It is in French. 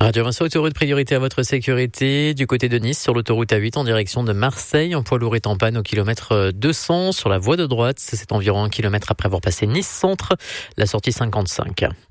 Radio Vinci, autoroute priorité à votre sécurité. Du côté de Nice, sur l'autoroute A8 en direction de Marseille, un poids lourd est en panne au kilomètre 200 sur la voie de droite. C'est environ 1 kilomètre après avoir passé Nice Centre, la sortie 55.